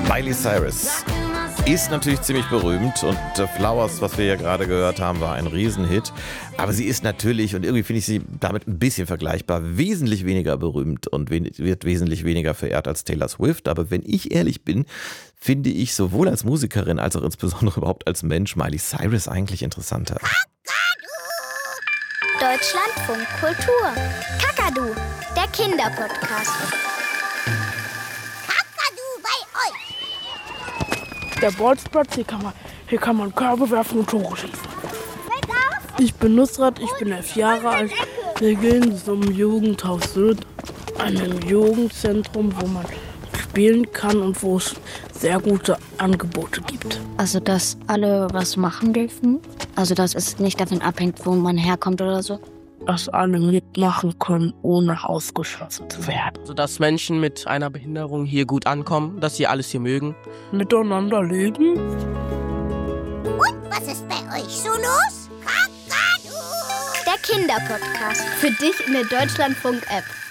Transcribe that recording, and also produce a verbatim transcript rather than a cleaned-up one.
Miley Cyrus ist natürlich ziemlich berühmt und äh, Flowers, was wir ja gerade gehört haben, war ein Riesenhit. Aber sie ist natürlich, und irgendwie finde ich sie damit ein bisschen vergleichbar, wesentlich weniger berühmt und wen- wird wesentlich weniger verehrt als Taylor Swift. Aber wenn ich ehrlich bin, finde ich sowohl als Musikerin als auch insbesondere überhaupt als Mensch Miley Cyrus eigentlich interessanter. Deutschlandfunk Kultur. Kakadu, der Kinderpodcast. Der Bolzplatz, hier kann man, hier kann man Körbe werfen und Tore schießen. Ich bin Nusrat, ich bin elf Jahre alt. Wir gehen zum Jugendhaus Sylt, einem Jugendzentrum, wo man spielen kann und wo es sehr gute Angebote gibt. Also, dass alle was machen dürfen. Also, dass es nicht davon abhängt, wo man herkommt oder so. Dass alle mitmachen können, ohne ausgeschlossen zu werden. Sodass Menschen mit einer Behinderung hier gut ankommen, dass sie alles hier mögen. Miteinander leben. Und was ist bei euch so los? Kakadu! Der Kinderpodcast. Für dich in der Deutschlandfunk-App.